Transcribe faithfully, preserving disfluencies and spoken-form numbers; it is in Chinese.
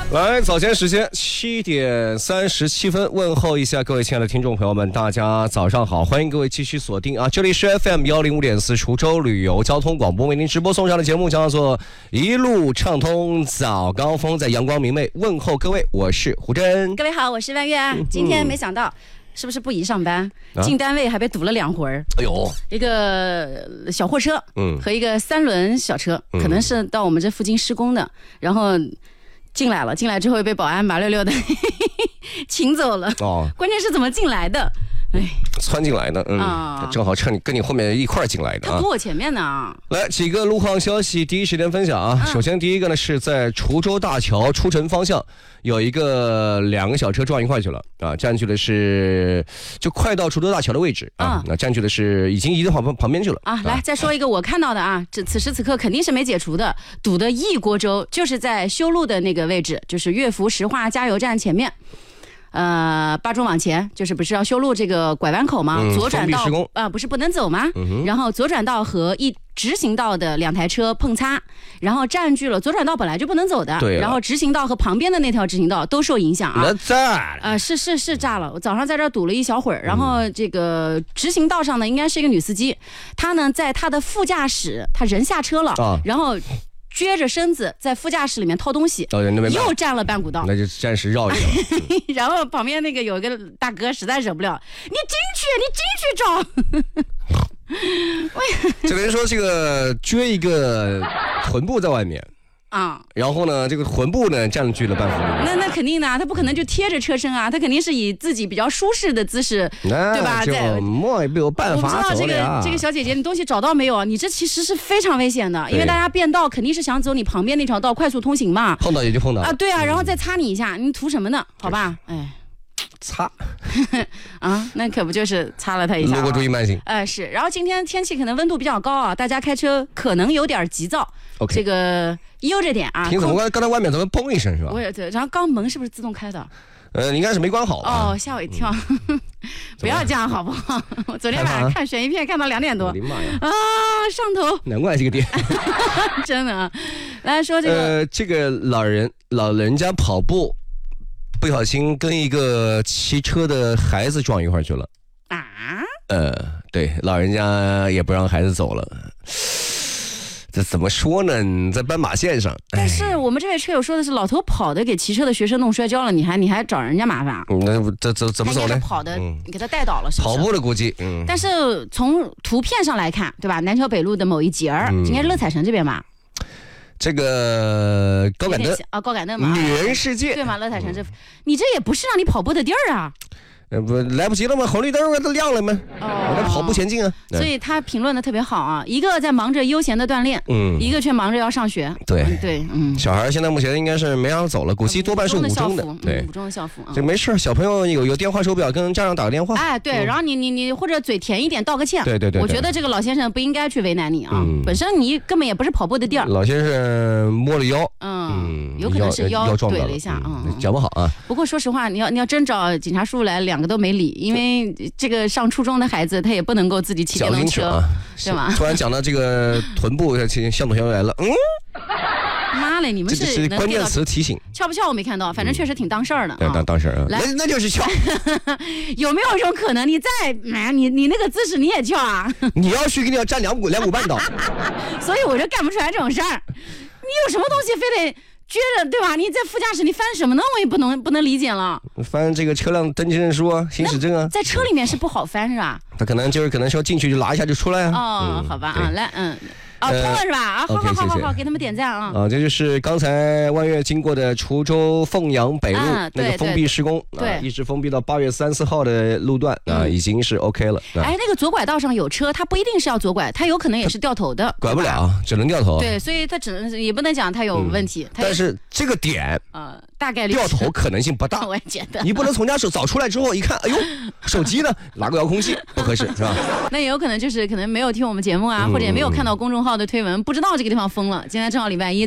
来，早前时间七点三十七分，问候一下各位亲爱的听众朋友们，大家早上好，欢迎各位继续锁定啊，这里是 F M 一零五点四滁州旅游交通广播为您直播送上的节目叫做一路畅通早高峰，在阳光明媚问候各位，我是胡真。 各位好，我是万月啊。今天没想到是不是不宜上班，啊、进单位还被堵了两回。哎呦，一个小货车，嗯，和一个三轮小车，嗯、可能是到我们这附近施工的，然后进来了，进来之后被保安麻溜溜的请走了。哦，关键是怎么进来的？哎， 窜进来的，嗯，啊、正好趁你跟你后面一块进来的啊。 他堵我前面呢啊。 来几个路况消息，第一时间分享啊。嗯、首先第一个呢是在滁州大桥出城方向，有一个两个小车撞一块去了啊，占据的是就快到滁州大桥的位置啊，那、嗯、占据的是已经移到旁旁边去了啊。 啊来再说一个我看到的啊，这此时此刻肯定是没解除的，堵的一锅粥，就是在修路的那个位置，就是乐福石化加油站前面。呃，八中往前就是不是要修路这个拐弯口吗？嗯、左转道啊、呃，不是不能走吗？嗯、然后左转道和一直行道的两台车碰擦，然后占据了左转道本来就不能走的，然后直行道和旁边的那条直行道都受影响啊。 那炸了， 呃，是是是炸了。我早上在这儿堵了一小会儿，然后这个直行道上呢，应该是一个女司机，她呢在她的副驾驶，她人下车了，啊、然后。撅着身子在副驾驶里面掏东西，哦、又占了半股道， 那就暂时绕一个。 然后旁边那个有一个大哥实在忍不了，你进去，你进去找。 这个人说这个撅一个臀部在外面。啊，然后呢，这个臀部呢占据了半幅。 那那肯定的，他不可能就贴着车身啊，他肯定是以自己比较舒适的姿势，对吧？ 在没有办法走了。 我不知道这个这个小姐姐，你东西找到没有？你这其实是非常危险的，因为大家变道肯定是想走你旁边那条道快速通行嘛。 碰到也就碰到啊，对啊，然后再擦你一下，你图什么呢？好吧，哎。 擦啊，那可不就是擦了他一下、啊。 路过注意慢行。 呃，是。然后今天天气可能温度比较高啊，大家开车可能有点急躁。 OK， 这个悠着点啊。 听怎么刚刚才外面怎么嘣一声是吧？ 我也对。然后刚门是不是自动开的？ 呃，应该是没关好吧。 哦，吓我一跳。嗯、不要这样好不好？我昨天晚上看悬疑片看到两点多。我的妈呀！啊，上头。 难怪这个点。 真的啊。来说这个。 呃，这个老人老人家跑步。不小心跟一个骑车的孩子撞一块去了啊！呃，对，老人家也不让孩子走了。这怎么说呢？你在斑马线上， 但是我们这位车友说的是老头跑的给骑车的学生弄摔跤了，你还你还找人家麻烦？ 嗯、那这这怎么走呢？ 跑的，嗯、你给他带倒了是不是？ 跑步的估计，嗯。 但是从图片上来看，对吧？南桥北路的某一节儿，嗯、应该是乐彩城这边吧？ 这个高杆凳啊，高杆凳嘛， 女人世界对吗？乐彩城这，你这也不是让你跑步的地儿啊。 呃不来不及了吗？红绿灯都亮了吗？哦，我在跑步前进啊。 所以他评论的特别好啊，一个在忙着悠闲的锻炼，嗯，一个却忙着要上学。 对、 嗯、对，嗯， 小孩现在目前应该是没让走了，估计多半是五中的，对， 五中的校服。 这没事，小朋友有有电话手表，跟家长打个电话。 哎，对，嗯、然后你你你或者嘴甜一点，道个歉。 对对 对, 对。 我觉得这个老先生不应该去为难你啊，嗯、本身你根本也不是跑步的地儿。 老先生摸了腰， 嗯，嗯有可能是腰怼了一下啊， 嗯、讲不好啊。 不过说实话，你要你要真找警察叔叔来，两个都没理，因为。因为这个上初中的孩子，他也不能够自己骑电动车，啊、是吗？ 突然讲到这个臀部，向左向右来了，嗯， 妈嘞，你们是这是关键词提醒， 翘不翘我没看到，反正确实挺当事儿的。 对、嗯，当当事儿啊，那那就是翘。 有没有一种可能，你再哎，你你那个姿势你也翘啊？ 你要去，给你要站两股两股半倒。 所以我就干不出来这种事儿。你有什么东西非得？撅着对吧？你在副驾驶你翻什么呢？我也不能不能理解了。 翻这个车辆登记证书啊，行驶证啊。 在车里面是不好翻是吧？ 他可能就是可能说进去就拿一下就出来啊。 哦，嗯、好吧啊，来嗯。啊，通了是吧？啊，好好好好好，给他们点赞啊！ 啊，这就是刚才万月经过的滁州凤阳北路那个封闭施工， 对， 一直封闭到八月三十号的路段啊，已经是 OK 了。 哎，那个左拐道上有车，他不一定是要左拐，他有可能也是掉头的， 拐不了，只能掉头。 对，所以他只能也不能讲他有问题。 但是这个点呃，大概率掉头可能性不大。 我也觉得， 你不能从家手早出来之后一看，哎呦，手机呢，拿个遥控器不合适是吧？ 那也有可能就是可能没有听我们节目啊，或者也没有看到公众号的推文，不知道。这个地方封了，今天正好礼拜一。